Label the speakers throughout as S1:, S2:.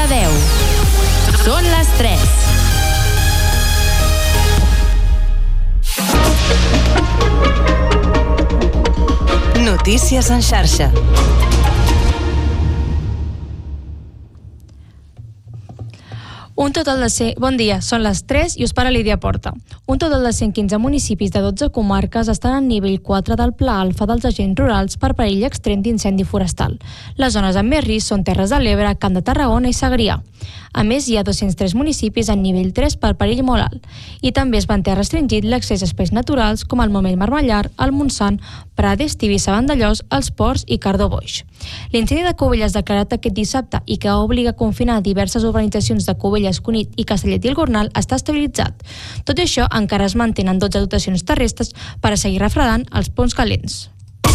S1: Cardedeu. Són les 3.
S2: Notícies en xarxa.
S3: Bon dia, són les 3 i us parla Lídia Porta. Un total de 115 municipis de 12 comarques estan en nivell 4 del Pla Alfa dels agents rurals per perill extrem d'incendi forestal. Les zones amb més risc són Terres de l'Ebre, Camp de Tarragona i Segrià. A més, hi ha 203 municipis en nivell 3 per perill molt alt. I també es manté restringit l'accés a espais naturals com el Montmell Marmellard, el Montsant, Prades, Tivissa, Vandellòs, els Ports i Cardó Boix. L'incendi de Cubelles declarat aquest dissabte i que obliga a confinar diverses urbanitzacions de Cubelles, Cunit i Castellet i el Gornal està estabilitzat. Tot i això, encara es mantenen 12 dotacions terrestres per a seguir refredant els punts calents.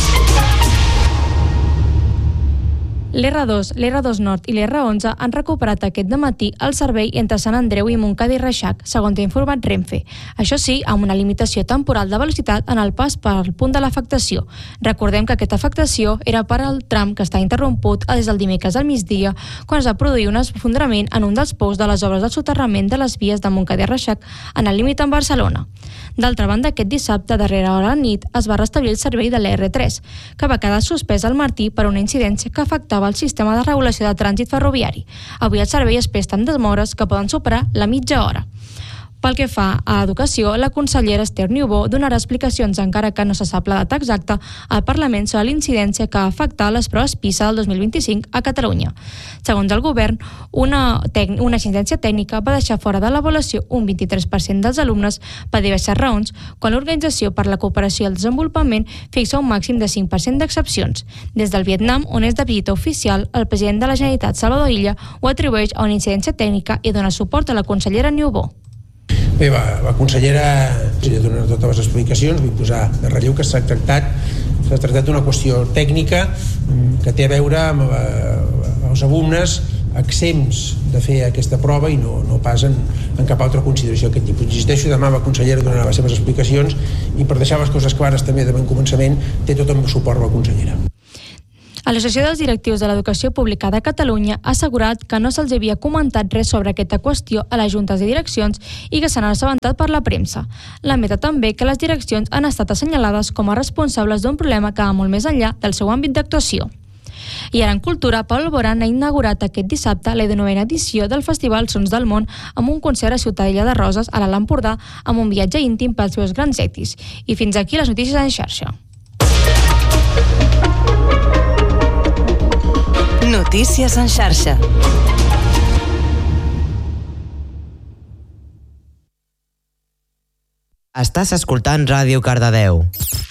S3: L'R2, l'R2 Nord i l'R11 han recuperat aquest dematí el servei entre Sant Andreu i Montcada i Reixac, segons ha informat Renfe. Això sí, amb una limitació temporal de velocitat en el pas pel punt de l'afectació. Recordem que aquesta afectació era per al tram que està interromput des del dimecres al migdia, quan es va produir un esfondrament en un dels pous de les obres del soterrament de les vies de Montcada i Reixac en el límit amb Barcelona. D'altra banda, aquest dissabte, a darrera hora de la nit, es va restablir el servei de l'R3, que va quedar suspès al matí per una incidència que afectava el sistema de regulació de trànsit ferroviari. Avui el servei es presta amb demores que poden superar la mitja hora. Pel que fa a educació, la consellera Esther Niubó donarà explicacions, encara que no se sap la data exacta, al Parlament sobre l'incidència que va afectar les proves PISA del 2025 a Catalunya. Segons el govern, una incidència tècnica va deixar fora de l'avaluació un 23% dels alumnes per diverses raons, quan l'Organització per la Cooperació i el Desenvolupament fixa un màxim de 5% d'excepcions. Des del Vietnam, on és de visita oficial, el president de la Generalitat, Salvador Illa, ho atribueix a una incidència tècnica i dona suport a la consellera Niubó.
S4: Bé, la consellera ja donarà totes les explicacions. Vull posar de relleu que s'ha tractat d'una qüestió tècnica que té a veure amb els alumnes exempts de fer aquesta prova i no pas en cap altra consideració d'aquest tipus. Insisteixo, demà la consellera donarà les seves explicacions i per deixar les coses clares també de bon començament té tot el suport de la consellera.
S3: L'Associació dels Directius de l'Educació Pública de Catalunya ha assegurat que no se'ls havia comentat res sobre aquesta qüestió a les juntes de direccions i que se n'han assabentat per la premsa. Lamenta també que les direccions han estat assenyalades com a responsables d'un problema que va molt més enllà del seu àmbit d'actuació. I ara en cultura, Pau Alborán ha inaugurat aquest dissabte la 19a edició del Festival Sons del Món amb un concert a Ciutadella de Roses, a l'Alt Empordà, amb un viatge íntim pels seus grans èxits. I fins aquí les notícies en xarxa.
S2: Notícies en xarxa.
S5: Estàs escoltant Ràdio Cardedeu.